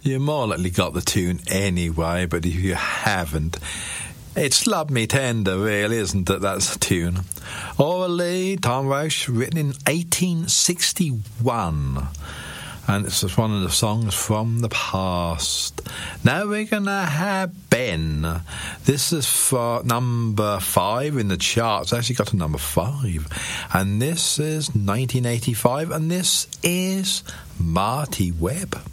You more likely got the tune anyway, but if you haven't, it's Love Me Tender, really, isn't it? That's the tune. Orally, Tom Roche, written in 1861. And it's just one of the songs from the past. Now we're going to have Ben. This is for number 5 in the charts. Actually got to number 5. And this is 1985. And this is Marty Webb.